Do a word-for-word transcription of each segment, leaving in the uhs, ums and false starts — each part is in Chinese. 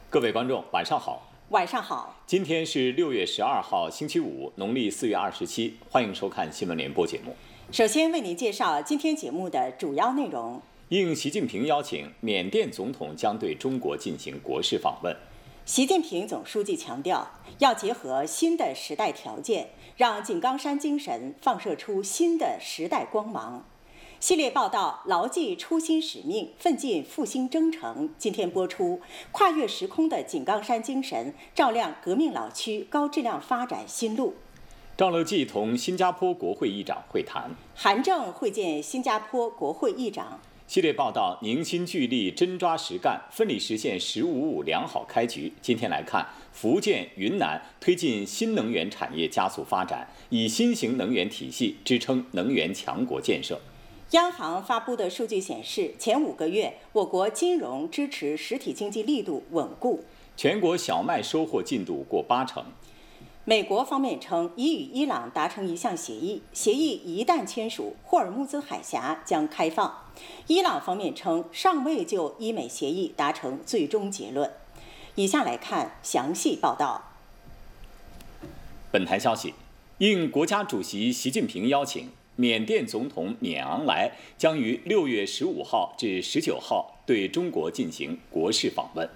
各位观众，晚上好。 晚上好。 今天是六月十二号，星期五，农历四月二十七。欢迎收看新闻联播节目。 首先为您介绍今天节目的主要内容。 应习近平邀请，缅甸总统将对中国进行国事访问。 习近平总书记强调，要结合新的时代条件，让井冈山精神放射出新的时代光芒。系列报道牢记初心使命，奋进复兴征程。今天播出，跨越时空的井冈山精神，照亮革命老区高质量发展新路。 赵乐际同新加坡国会议长会谈。 韩正会见新加坡国会议长。 系列报道凝心聚力，真抓实干，奋力实现“十五五”良好开局。今天来看，福建、云南推进新能源产业加速发展，以新型能源体系支撑能源强国建设。 央行发布的数据显示，前五个月我国金融支持实体经济力度稳固。 全国小麦收获进度过八成。 美国方面称已与伊朗达成一项协议，协议一旦签署，霍尔木兹海峡将开放。伊朗方面称尚未就伊美协议达成最终结论。以下来看详细报道。 本台消息，应国家主席习近平邀请，缅甸总统缅昂莱将于六月十五号至十九号对中国进行国事访问。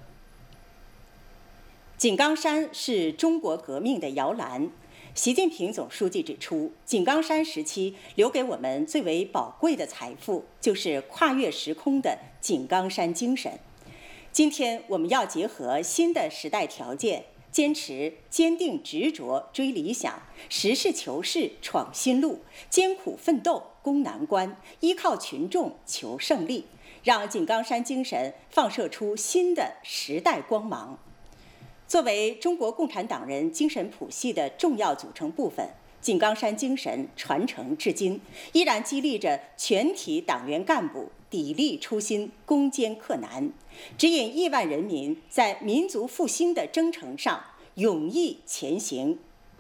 井冈山是中国革命的摇篮。习近平总书记指出，井冈山时期留给我们最为宝贵的财富，就是跨越时空的井冈山精神。今天我们要结合新的时代条件，坚持坚定执着追理想，实事求是闯新路，艰苦奋斗攻难关，依靠群众求胜利，让井冈山精神放射出新的时代光芒。作为中国共产党人精神谱系的重要组成部分，井冈山精神传承至今，依然激励着全体党员干部砥砺初心，攻坚克难，指引亿万人民在民族复兴的征程上勇毅前行。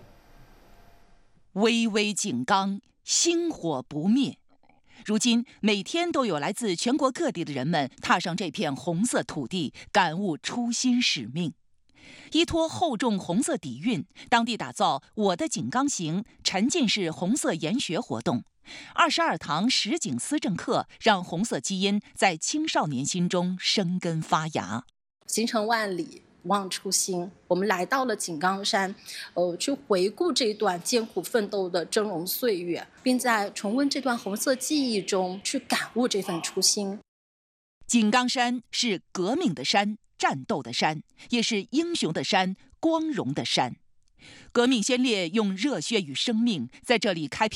巍巍井冈，星火不灭。如今，每天都有来自全国各地的人们踏上这片红色土地，感悟初心使命。依托厚重红色底蕴，当地打造“我的井冈行”沉浸式红色研学活动，二十二堂实景思政课，让红色基因在青少年心中生根发芽。 行程万里，望初心。我们来到了井冈山，呃，去回顾这段艰苦奋斗的峥嵘岁月，并在重温这段红色记忆中去感悟这份初心。 井冈山是革命的山，战斗的山，也是英雄的山，光荣的山。革命先烈用热血与生命在这里开辟